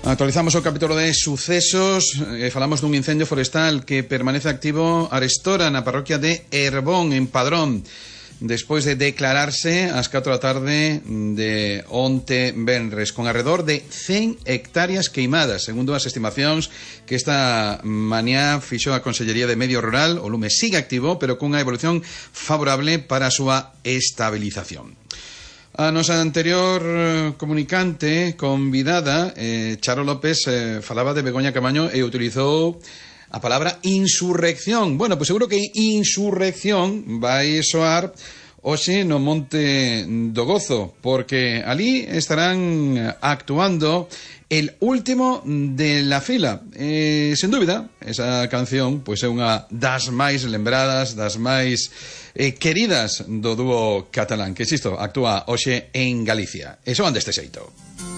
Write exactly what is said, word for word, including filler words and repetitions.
Actualizamos o capítulo de sucesos, eh, falamos dun incendio forestal que permanece activo arestora na parroquia de Herbón, en Padrón, despois de declararse ás catro da tarde de onte venres, con alrededor de cen hectáreas queimadas, segundo as estimacións que esta mañá fixo a Consellería de Medio Rural. O lume sigue activo, pero cunha evolución favorable para a súa estabilización. A nosa anterior comunicante convidada, eh, Charo López, eh, falaba de Begoña Camaño e utilizou a palabra insurrección. Bueno, pois seguro que insurrección vai soar hoxe no Monte do Gozo, porque ali estarán actuando el último de la fila. Eh, sen dúbida, esa canción pois é unha das máis lembradas, das máis eh, queridas do dúo catalán, que, insisto, actúa hoxe en Galicia. E soan deste xeito.